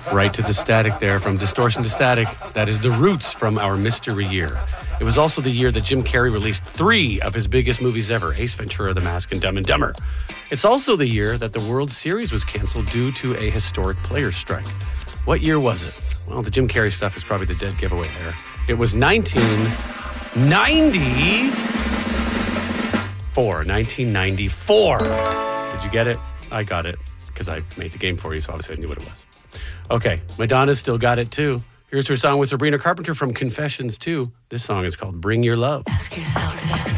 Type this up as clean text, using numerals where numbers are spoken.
Right to the static there, from distortion to static. That is The Roots from our mystery year. It was also the year that Jim Carrey released 3 of his biggest movies ever, Ace Ventura, The Mask, and Dumb and Dumber. It's also the year that the World Series was canceled due to a historic players' strike. What year was it? Well, the Jim Carrey stuff is probably the dead giveaway there. It was 1994. 1994. Did you get it? I got it because I made the game for you, so obviously I knew what it was. Okay, Madonna's still got it too. Here's her song with Sabrina Carpenter from Confessions 2. This song is called Bring Your Love. Ask yourself this.